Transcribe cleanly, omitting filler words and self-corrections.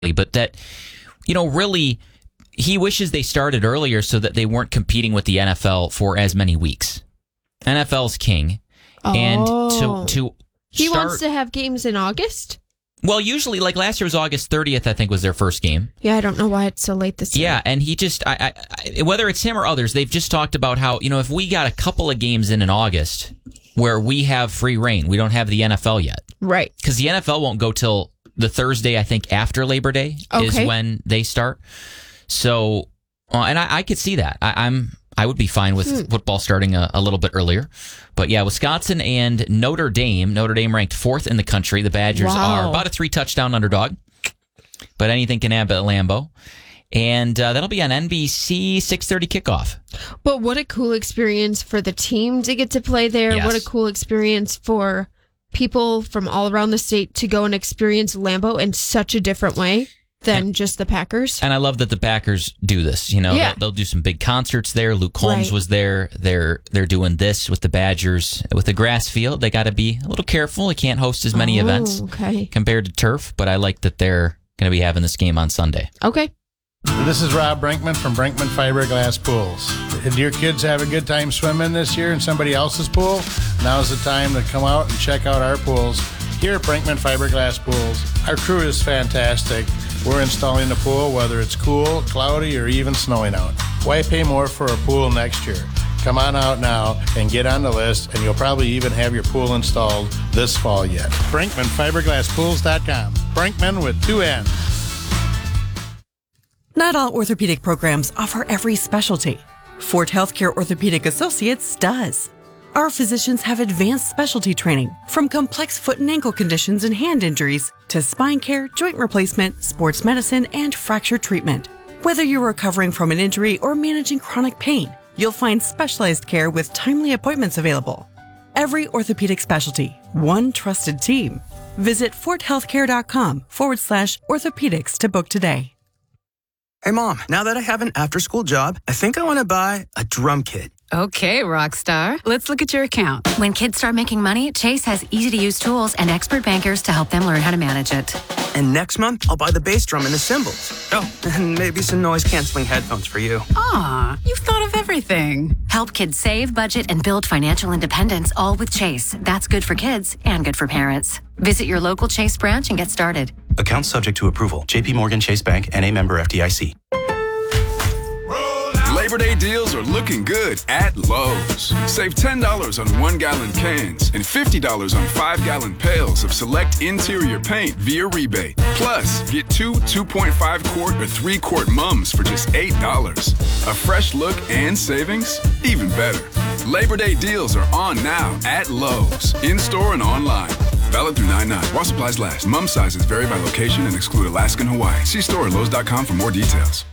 but that, really, he wishes they started earlier so that they weren't competing with the NFL for as many weeks. NFL's king. And to he start, wants to have games in August? Well, usually, like last year was August 30th, I think, was their first game. Yeah, I don't know why it's so late this year. Yeah, and he just, whether it's him or others, they've just talked about how, if we got a couple of games in August where we have free reign, we don't have the NFL yet. Right. Because the NFL won't go till the Thursday, I think, after Labor Day is when they start. So, and I could see that. I would be fine with football starting a little bit earlier. But yeah, Wisconsin and Notre Dame. Notre Dame ranked 4th in the country. The Badgers are about a 3-touchdown underdog. But anything can happen at Lambeau. And that'll be on NBC 6:30 kickoff. But what a cool experience for the team to get to play there. Yes. What a cool experience for people from all around the state to go and experience Lambeau in such a different way than just the Packers. And I love that the Packers do this. They'll do some big concerts there. Luke Combs was there. They're doing this with the Badgers. With the grass field, they got to be a little careful. They can't host as many events compared to turf, but I like that they're going to be having this game on Sunday. Okay. This is Rob Brinkman from Brinkman Fiberglass Pools. Did your kids have a good time swimming this year in somebody else's pool? Now's the time to come out and check out our pools here at Brinkman Fiberglass Pools. Our crew is fantastic. We're installing the pool whether it's cool, cloudy, or even snowing out. Why pay more for a pool next year? Come on out now and get on the list, and you'll probably even have your pool installed this fall yet. BrinkmanFiberglassPools.com. Brinkman with 2 N's. Not all orthopedic programs offer every specialty. Fort Healthcare Orthopedic Associates does. Our physicians have advanced specialty training, from complex foot and ankle conditions and hand injuries to spine care, joint replacement, sports medicine, and fracture treatment. Whether you're recovering from an injury or managing chronic pain, you'll find specialized care with timely appointments available. Every orthopedic specialty, one trusted team. Visit forthealthcare.com/orthopedics to book today. Hey, Mom, now that I have an after-school job, I think I want to buy a drum kit. Okay, Rockstar. Let's look at your account. When kids start making money, Chase has easy-to-use tools and expert bankers to help them learn how to manage it. And next month, I'll buy the bass drum and the cymbals. Oh, and maybe some noise-canceling headphones for you. Aw, you've thought of everything. Help kids save, budget, and build financial independence, all with Chase. That's good for kids and good for parents. Visit your local Chase branch and get started. Account subject to approval. J.P. Morgan Chase Bank, N.A. member FDIC. Labor Day deals are looking good at Lowe's. Save $10 on 1-gallon cans and $50 on 5-gallon pails of select interior paint via rebate. Plus, get 2 2.5-quart or 3-quart mums for just $8. A fresh look and savings? Even better. Labor Day deals are on now at Lowe's, in-store and online. Valid through 9/9. While supplies last. Mum sizes vary by location and exclude Alaska and Hawaii. See store at Lowe's.com for more details.